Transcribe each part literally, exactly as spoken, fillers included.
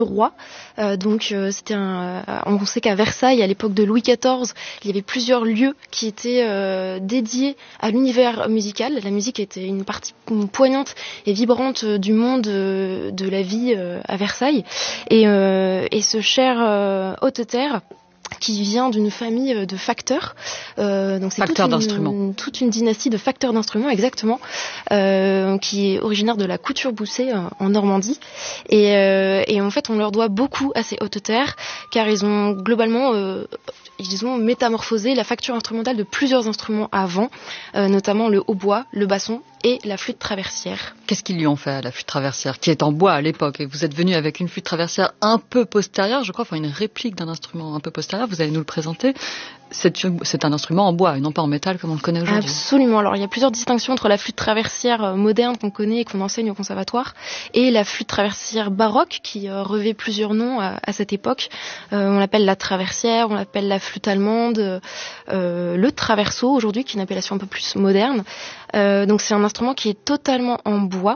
roi. Euh, donc euh, c'était un, euh, on sait qu'à Versailles, à l'époque de Louis quatorze, il y avait plusieurs lieux qui étaient euh, dédiés à l'univers musical. La musique était une partie poignante et vibrante du monde euh, de la vie euh, à Versailles. Et, euh, et ce cher euh, Hotteterre, qui vient d'une famille de facteurs, euh, donc c'est facteurs toute d'instruments. Une, toute une dynastie de facteurs d'instruments, exactement, euh, qui est originaire de la Couture-Boussay euh, en Normandie. Et, euh, et en fait, on leur doit beaucoup à ces Hotteterre, car ils ont globalement, euh, ils ont métamorphosé la facture instrumentale de plusieurs instruments avant, euh, notamment le hautbois, le basson et la flûte traversière. Qu'est-ce qu'ils lui ont fait à la flûte traversière, qui est en bois à l'époque, et vous êtes venu avec une flûte traversière un peu postérieure, je crois, enfin une réplique d'un instrument un peu postérieur, vous allez nous le présenter. C'est, c'est un instrument en bois et non pas en métal comme on le connaît aujourd'hui. Absolument. Alors il y a plusieurs distinctions entre la flûte traversière moderne qu'on connaît et qu'on enseigne au conservatoire et la flûte traversière baroque qui euh, revêt plusieurs noms à, à cette époque. Euh, on l'appelle la traversière, on l'appelle la flûte allemande, euh, le traverso aujourd'hui qui est une appellation un peu plus moderne. Euh, donc c'est un instrument qui est totalement en bois,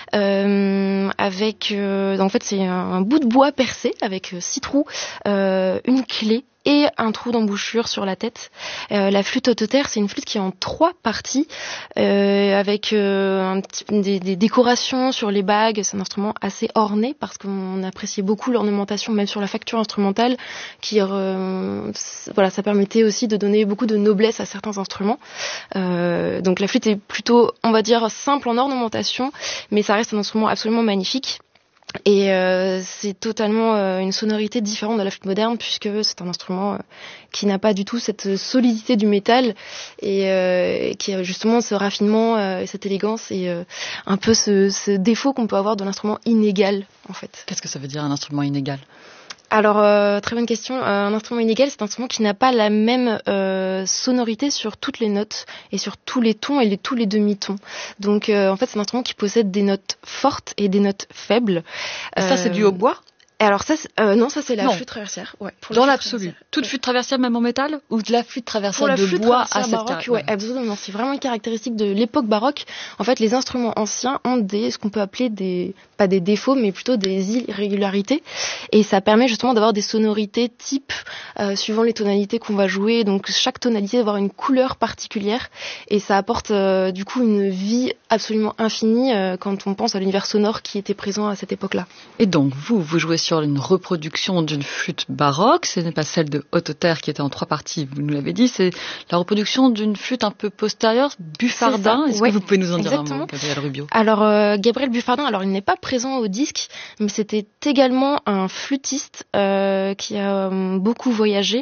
euh, avec, euh, en fait c'est un, un bout de bois percé avec six trous, euh, une clé et un trou d'embouchure sur la tête. Euh, la flûte Hotteterre, c'est une flûte qui est en trois parties, euh, avec euh, un petit, des, des décorations sur les bagues. C'est un instrument assez orné parce qu'on appréciait beaucoup l'ornementation, même sur la facture instrumentale, qui euh, voilà, ça permettait aussi de donner beaucoup de noblesse à certains instruments. Euh, donc la flûte est plutôt, on va dire, simple en ornementation, mais ça reste un instrument absolument magnifique. Et euh, c'est totalement euh, une sonorité différente de la flûte moderne puisque c'est un instrument euh, qui n'a pas du tout cette solidité du métal et euh, qui a justement ce raffinement euh, et cette élégance et euh, un peu ce, ce défaut qu'on peut avoir de l'instrument inégal en fait. Qu'est-ce que ça veut dire un instrument inégal ? Alors, euh, très bonne question. Euh, un instrument inégal, c'est un instrument qui n'a pas la même euh, sonorité sur toutes les notes et sur tous les tons et les, tous les demi-tons. Donc, euh, en fait, c'est un instrument qui possède des notes fortes et des notes faibles. Et ça, euh, c'est du hautbois ? Alors ça, euh, non, ça c'est la non. flûte traversière. Ouais, pour dans l'absolu. Toute ouais. flûte traversière même en métal ou de la flûte traversière la de flûte bois traversière à cette baroque, ouais, absolument. C'est vraiment une caractéristique de l'époque baroque. En fait, les instruments anciens ont des, ce qu'on peut appeler des, pas des défauts, mais plutôt des irrégularités. Et ça permet justement d'avoir des sonorités type, euh, suivant les tonalités qu'on va jouer. Donc chaque tonalité va avoir une couleur particulière. Et ça apporte euh, du coup une vie absolument infinie euh, quand on pense à l'univers sonore qui était présent à cette époque-là. Et donc vous, vous jouez sur une reproduction d'une flûte baroque, ce n'est pas celle de Hotteterre qui était en trois parties, vous nous l'avez dit, c'est la reproduction d'une flûte un peu postérieure, Buffardin. Est-ce ouais. que vous pouvez nous en dire Exactement. un mot, Gabriel Rubio ? Alors, euh, Gabriel Buffardin, alors il n'est pas présent au disque, mais c'était également un flûtiste euh, qui a euh, beaucoup voyagé.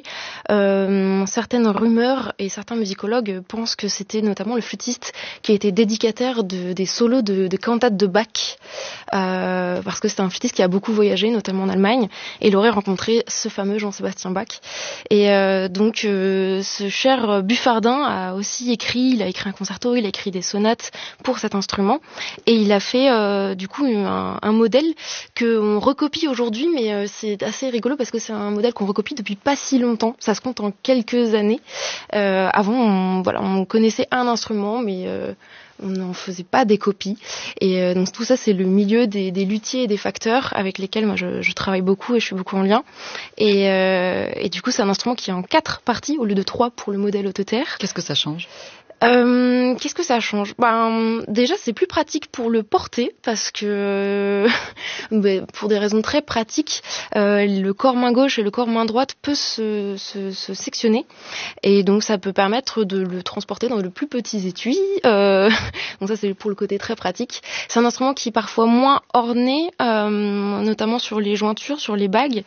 Euh, certaines rumeurs et certains musicologues pensent que c'était notamment le flûtiste qui a été dédicataire de, des solos de, de cantates de Bach, euh, parce que c'est un flûtiste qui a beaucoup voyagé, notamment en Allemagne, et il aurait rencontré ce fameux Jean-Sébastien Bach. Et euh, donc, euh, ce cher Buffardin a aussi écrit, il a écrit un concerto, il a écrit des sonates pour cet instrument, et il a fait euh, du coup un, un modèle qu'on recopie aujourd'hui, mais euh, c'est assez rigolo parce que c'est un modèle qu'on recopie depuis pas si longtemps, ça se compte en quelques années. Euh, avant, on, voilà, on connaissait un instrument, mais... Euh, on n'en faisait pas des copies. Et euh, donc tout ça, c'est le milieu des, des luthiers et des facteurs avec lesquels moi je, je travaille beaucoup et je suis beaucoup en lien. Et, euh, et du coup, c'est un instrument qui est en quatre parties au lieu de trois pour le modèle Hotteterre. Qu'est-ce que ça change ? Euh, qu'est-ce que ça change ? Ben, déjà, c'est plus pratique pour le porter parce que, ben, pour des raisons très pratiques, euh, le corps main gauche et le corps main droite peut se, se, se sectionner et donc ça peut permettre de le transporter dans de plus petits étuis. Euh, donc ça, c'est pour le côté très pratique. C'est un instrument qui est parfois moins orné, euh, notamment sur les jointures, sur les bagues.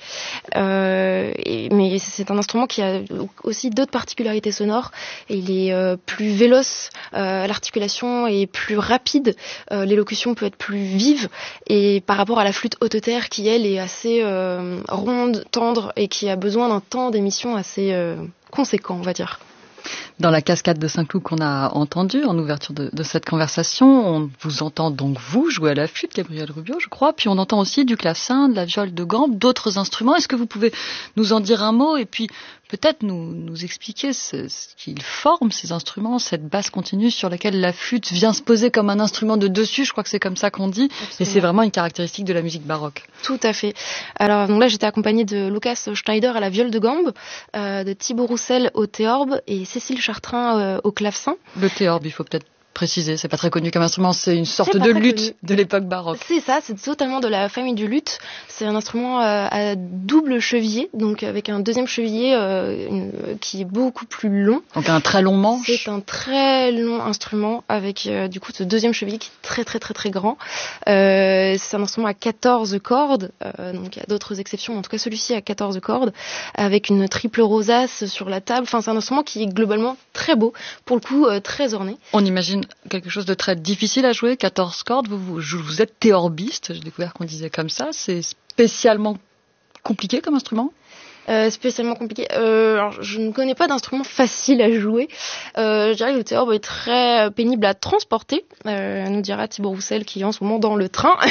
Euh, et, mais c'est un instrument qui a aussi d'autres particularités sonores. Et il est euh, plus véloce, euh, l'articulation est plus rapide, euh, l'élocution peut être plus vive, et par rapport à la flûte Hotteterre qui elle est assez euh, ronde, tendre et qui a besoin d'un temps d'émission assez euh, conséquent, on va dire. Dans la cascade de Saint-Cloud qu'on a entendue en ouverture de, de cette conversation, on vous entend donc vous jouer à la flûte, Gabriel Rubio, je crois, puis on entend aussi du clavecin, de la viole de gambe, d'autres instruments. Est-ce que vous pouvez nous en dire un mot et puis peut-être nous, nous expliquer ce, ce qu'il forme, ces instruments, cette basse continue sur laquelle la flûte vient se poser comme un instrument de dessus, je crois que c'est comme ça qu'on dit, Absolument. Et c'est vraiment une caractéristique de la musique baroque. Tout à fait. Alors donc là, j'étais accompagnée de Lucas Schneider à la viole de gambe, euh, de Thibaut Roussel au théorbe et Cécile Chartrain euh, au clavecin. Le théorbe, il faut peut-être préciser, c'est pas très connu comme instrument, c'est une sorte de luth connu. De l'époque baroque. C'est ça, c'est totalement de la famille du luth. C'est un instrument euh, à double chevillé, donc avec un deuxième chevillé euh, une, euh, qui est beaucoup plus long. Donc un très long manche. C'est un très long instrument avec euh, du coup ce deuxième chevillé qui est très très très très grand. Euh, c'est un instrument à quatorze cordes, euh, donc il y a d'autres exceptions, mais en tout cas celui-ci a quatorze cordes, avec une triple rosace sur la table. Enfin, c'est un instrument qui est globalement très beau, pour le coup euh, très orné. On imagine quelque chose de très difficile à jouer, quatorze cordes, vous, vous, vous êtes théorbiste, j'ai découvert qu'on disait comme ça, c'est spécialement compliqué comme instrument ? Euh, spécialement compliqué. Euh, alors, je ne connais pas d'instrument facile à jouer. Euh, je dirais que le théorbe est très pénible à transporter, euh, nous dira Thibaut Roussel qui est en ce moment dans le train.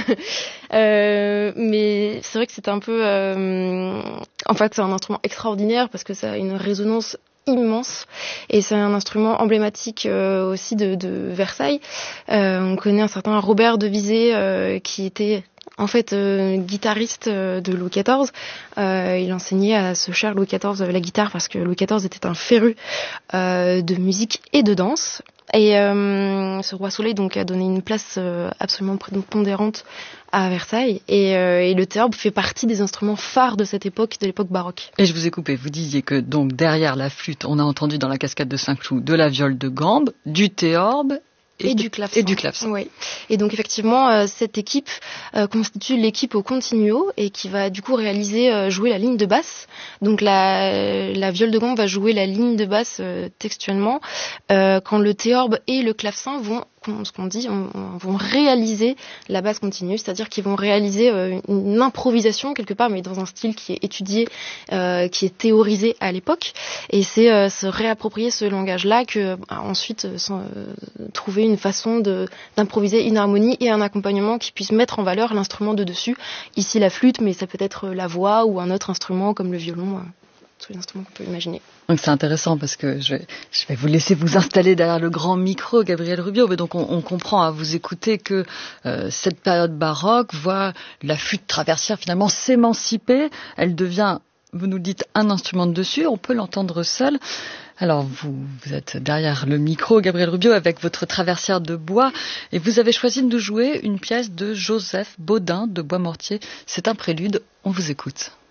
euh, mais c'est vrai que c'est un peu... Euh, en fait, c'est un instrument extraordinaire parce que ça a une résonance immense et c'est un instrument emblématique euh, aussi de, de Versailles. Euh, on connaît un certain Robert de Visé euh, qui était en fait euh, guitariste euh, de Louis quatorze. Euh, il enseignait à ce cher Louis quatorze la guitare parce que Louis quatorze était un féru euh, de musique et de danse. Et euh, ce roi Soleil donc a donné une place euh, absolument prépondérante à Versailles et, euh, et le théorbe fait partie des instruments phares de cette époque, de l'époque baroque. Et je vous ai coupé, vous disiez que donc derrière la flûte, on a entendu dans la cascade de Saint-Cloud de la viole de gambe, du théorbe et, et du clavecin. Et du clavecin. Oui. Et donc effectivement, euh, cette équipe euh, constitue l'équipe au continuo et qui va du coup réaliser euh, jouer la ligne de basse. Donc la, la viole de gambe va jouer la ligne de basse euh, textuellement, euh, quand le théorbe et le clavecin vont ce qu'on dit, on, on, vont réaliser la basse continue, c'est-à-dire qu'ils vont réaliser euh, une improvisation quelque part, mais dans un style qui est étudié, euh, qui est théorisé à l'époque, et c'est euh, se réapproprier ce langage-là que euh, ensuite euh, sans, euh, trouver une façon de, d'improviser une harmonie et un accompagnement qui puisse mettre en valeur l'instrument de dessus, ici la flûte, mais ça peut être la voix ou un autre instrument comme le violon, euh, tous les instruments qu'on peut imaginer. Donc c'est intéressant parce que je vais, je vais vous laisser vous installer derrière le grand micro, Gabriel Rubio. Mais donc on, on comprend à vous écouter que euh, cette période baroque voit la flûte traversière finalement s'émanciper. Elle devient, vous nous le dites, un instrument de dessus. On peut l'entendre seul. Alors vous, vous êtes derrière le micro, Gabriel Rubio, avec votre traversière de bois. Et vous avez choisi de nous jouer une pièce de Joseph Baudin de Bois-Mortier. C'est un prélude. On vous écoute.